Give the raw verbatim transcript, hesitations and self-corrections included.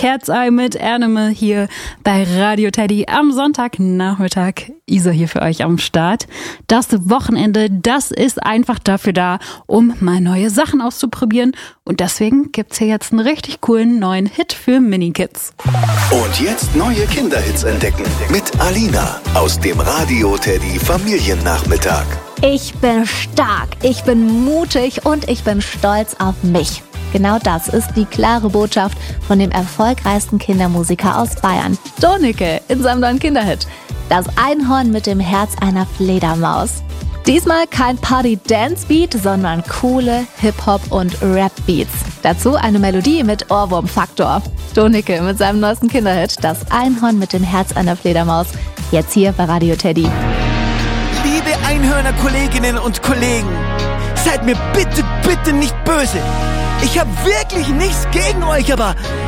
Cat's Eye mit Animal hier bei Radio Teddy am Sonntagnachmittag. Isa hier für euch am Start. Das Wochenende, das ist einfach dafür da, um mal neue Sachen auszuprobieren. Und deswegen gibt's hier jetzt einen richtig coolen neuen Hit für Minikids. Und jetzt neue Kinderhits entdecken mit Alina aus dem Radio Teddy Familiennachmittag. Ich bin stark, ich bin mutig und ich bin stolz auf mich. Genau das ist die klare Botschaft von dem erfolgreichsten Kindermusiker aus Bayern, Donike, in seinem neuen Kinderhit. Das Einhorn mit dem Herz einer Fledermaus. Diesmal kein Party-Dance-Beat, sondern coole Hip-Hop- und Rap-Beats. Dazu eine Melodie mit Ohrwurm-Faktor. Donike mit seinem neuesten Kinderhit, Das Einhorn mit dem Herz einer Fledermaus. Jetzt hier bei Radio Teddy. Liebe Einhörner-Kolleginnen und Kollegen, seid mir bitte, bitte nicht böse. Ich habe wirklich nichts gegen euch, aber